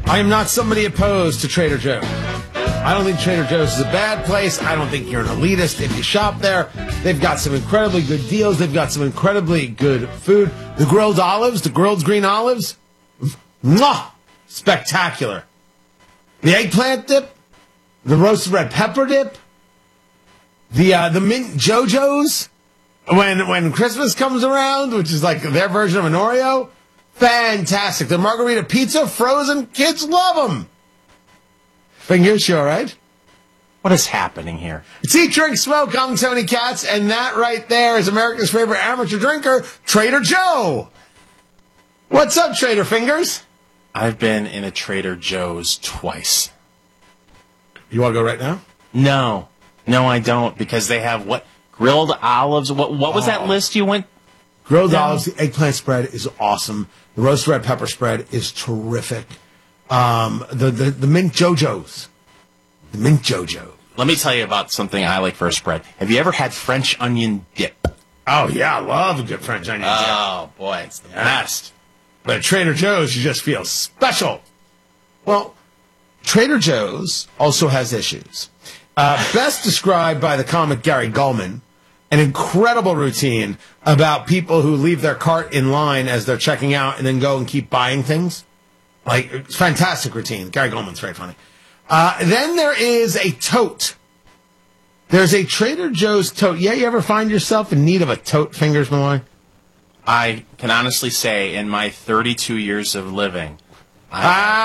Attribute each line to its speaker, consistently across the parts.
Speaker 1: I am not somebody opposed to Trader Joe's. I don't think Trader Joe's is a bad place. I don't think you're an elitist if you shop there. They've got some incredibly good deals. They've got some incredibly good food. The grilled olives, the grilled green olives, mwah, spectacular. The eggplant dip, the roasted red pepper dip, the mint JoJo's when Christmas comes around, which is like their version of an Oreo. Fantastic. The margarita pizza, frozen, kids love them. Fingers, you all right?
Speaker 2: What is happening here?
Speaker 1: It's Eat, Drink, Smoke. I'm Tony Katz, and that right there is America's favorite amateur drinker, Trader Joe. What's up, Trader Fingers?
Speaker 2: I've been in a Trader Joe's twice.
Speaker 1: You want to go right now?
Speaker 2: No, I don't, because they have what? Grilled olives? What was that list you went?
Speaker 1: Grilled olives, the eggplant spread is awesome. The roasted red pepper spread is terrific. The mint JoJo's. The mint JoJo.
Speaker 2: Let me tell you about something I like for a spread. Have you ever had French onion dip?
Speaker 1: Oh, yeah, I love a good French onion dip.
Speaker 2: Oh, boy, it's the best.
Speaker 1: But at Trader Joe's, you just feel special. Well, Trader Joe's also has issues. Best described by the comic Gary Gulman, an incredible routine about people who leave their cart in line as they're checking out and then go and keep buying things. Like, it's a fantastic routine. Gary Gulman's very funny. Then there is a tote. There's a Trader Joe's tote. Yeah, you ever find yourself in need of a tote, Fingers Malloy?
Speaker 2: I can honestly say, in my 32 years of living, I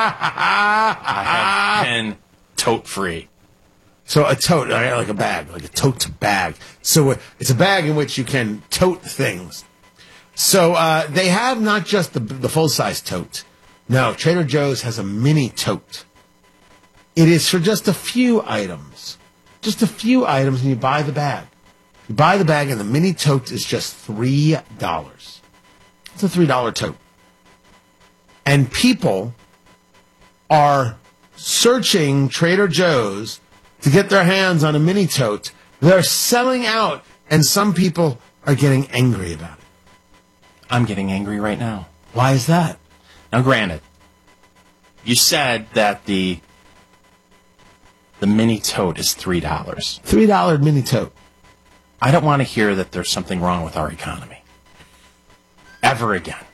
Speaker 2: have been tote-free.
Speaker 1: So a tote, like a bag, like a tote bag. So it's a bag in which you can tote things. So they have not just the full-size tote. No, Trader Joe's has a mini tote. It is for just a few items. Just a few items, and you buy the bag. You buy the bag, and the mini tote is just $3. It's a $3 tote. And people are searching Trader Joe's to get their hands on a mini tote. They're selling out, and some people are getting angry about it.
Speaker 2: I'm getting angry right now.
Speaker 1: Why is that?
Speaker 2: Now, granted, you said that the mini tote is $3.
Speaker 1: $3 mini tote.
Speaker 2: I don't want to hear that there's something wrong with our economy. Ever again.